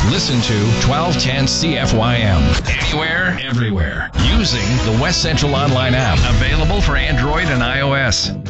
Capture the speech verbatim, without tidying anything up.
Listen to twelve ten C F Y M. Anywhere, everywhere. Using the West Central Online app. Available for Android and iOS.